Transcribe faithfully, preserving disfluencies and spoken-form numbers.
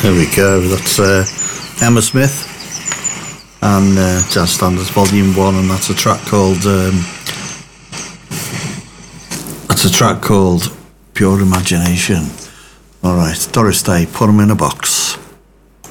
There we go. That's uh, Emma Smith and uh, Jazz Standards Volume One, and that's a track called um, that's a track called Pure Imagination. All right, Doris Day, put them in a box.